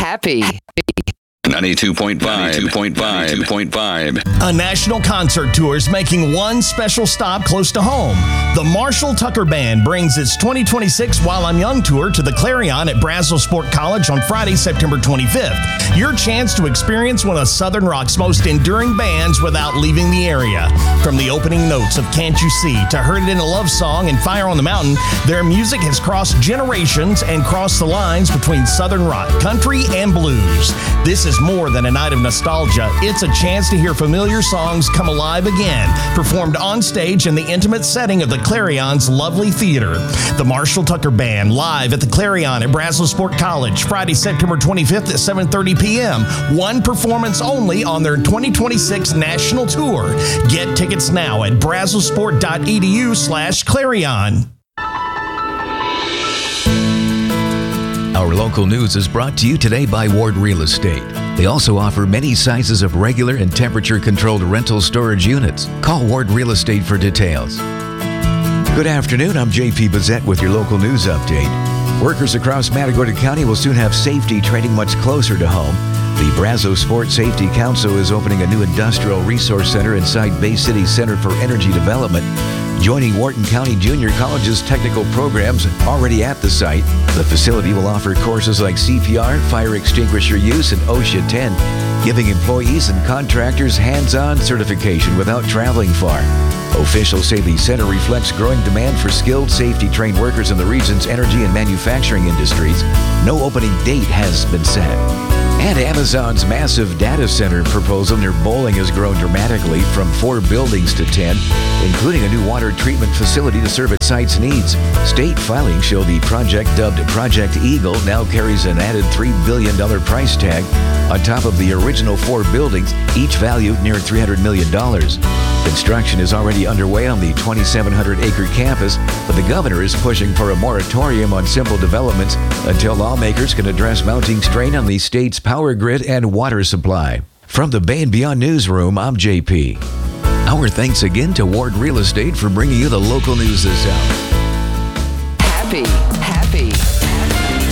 Happy. 92.5. A national concert tour is making one special stop close to home. The Marshall Tucker Band brings its 2026 While I'm Young tour to the Clarion at Brazos Sport College on Friday, September 25th. Your chance to experience one of Southern Rock's most enduring bands without leaving the area. From the opening notes of Can't You See to Heard It in a Love Song and Fire on the Mountain, their music has crossed generations and crossed the lines between Southern rock, country, and blues. This is more than a night of nostalgia. It's a chance to hear familiar songs come alive again, performed on stage in the intimate setting of the Clarion's lovely theater. The Marshall Tucker Band live at the Clarion at Brazos Sport College, Friday, September 25th at 7:30 p.m. One performance only on their 2026 national tour. Get tickets now at brazosport.edu/Clarion. Our local news is brought to you today by Ward Real Estate. They also offer many sizes of regular and temperature-controlled rental storage units. Call Ward Real Estate for details. Good afternoon, I'm JP Bazette with your local news update. Workers across Matagorda County will soon have safety training much closer to home. The Brazos Sport Safety Council is opening a new industrial resource center inside Bay City Center for Energy Development. Joining Wharton County Junior College's technical programs already at the site, the facility will offer courses like CPR, fire extinguisher use, and OSHA 10, giving employees and contractors hands-on certification without traveling far. Officials say the center reflects growing demand for skilled safety-trained workers in the region's energy and manufacturing industries. No opening date has been set. And Amazon's massive data center proposal near Bowling has grown dramatically from 4 buildings to 10, including a new water treatment facility to serve its site's needs. State filings show the project, dubbed Project Eagle, now carries an added $3 billion price tag on top of the original 4 buildings, each valued near $300 million. Construction is already underway on the 2,700-acre campus, but the governor is pushing for a moratorium on simple developments until lawmakers can address mounting strain on the state's power grid and water supply. From the Bay and Beyond Newsroom, I'm JP. Our thanks again to Ward Real Estate for bringing you the local news this hour. Happy.